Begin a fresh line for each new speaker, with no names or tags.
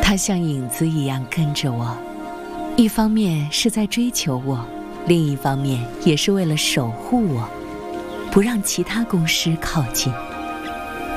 它像影子一样跟着我，一方面是在追求我，另一方面也是为了守护我，不让其他公狮靠近。